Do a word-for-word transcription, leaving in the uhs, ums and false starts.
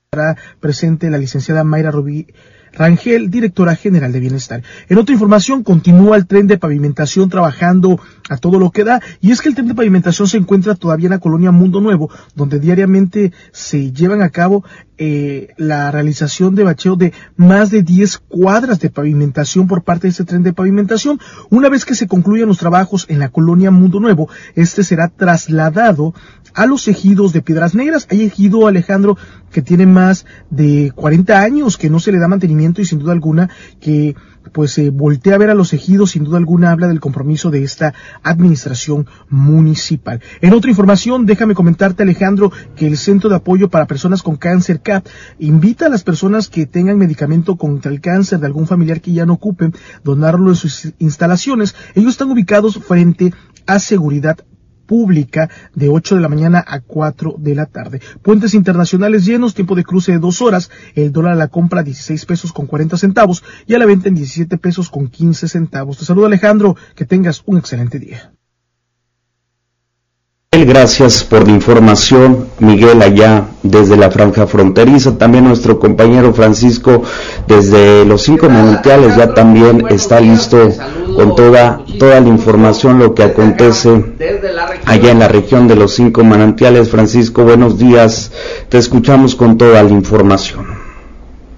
estará presente la licenciada Mayra Rubí Rangel, directora general de Bienestar. En otra información, continúa el tren de pavimentación trabajando a todo lo que da, y es que el tren de pavimentación se encuentra todavía en la colonia Mundo Nuevo, donde diariamente se llevan a cabo eh, la realización de bacheo de más de diez cuadras de pavimentación por parte de este tren de pavimentación. Una vez que se concluyan los trabajos en la colonia Mundo Nuevo, este será trasladado a los ejidos de Piedras Negras. Hay ejido, Alejandro, que tiene más de cuarenta años que no se le da mantenimiento, y sin duda alguna que pues se eh, voltea a ver a los ejidos, sin duda alguna habla del compromiso de esta administración municipal. En otra información, déjame comentarte, Alejandro, que el Centro de Apoyo para Personas con Cáncer, C A P, invita a las personas que tengan medicamento contra el cáncer de algún familiar que ya no ocupen, donarlo en sus instalaciones. Ellos están ubicados frente a Seguridad Pública, de ocho de la mañana a cuatro de la tarde. Puentes internacionales llenos, tiempo de cruce de dos horas, el dólar a la compra dieciséis pesos con cuarenta centavos y a la venta en diecisiete pesos con quince centavos. Te saludo, Alejandro, que tengas un excelente día. Gracias por la información, Miguel, allá desde la franja fronteriza. También nuestro compañero Francisco desde los cinco manantiales ya también está listo con toda toda la información, lo que acontece allá en la región de los cinco manantiales. Francisco, buenos días, te escuchamos con toda la información.